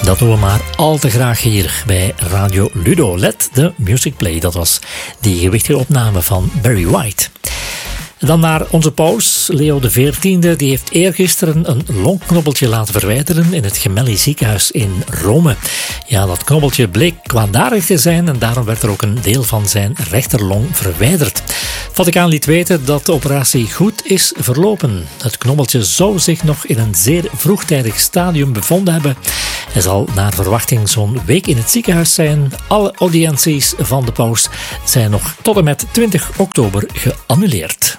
Dat doen we maar al te graag hier bij Radio Ludo. Let the music play. Dat was die gewichtige opname van Barry White. Dan naar onze paus, Leo XIV. Die heeft eergisteren een longknobbeltje laten verwijderen in het Gemelli ziekenhuis in Rome. Ja, dat knobbeltje bleek kwaadaardig te zijn en daarom werd er ook een deel van zijn rechterlong verwijderd. Vaticaan liet weten dat de operatie goed is verlopen. Het knobbeltje zou zich nog in een zeer vroegtijdig stadium bevonden hebben. Hij zal naar verwachting zo'n week in het ziekenhuis zijn. Alle audiënties van de paus zijn nog tot en met 20 oktober geannuleerd.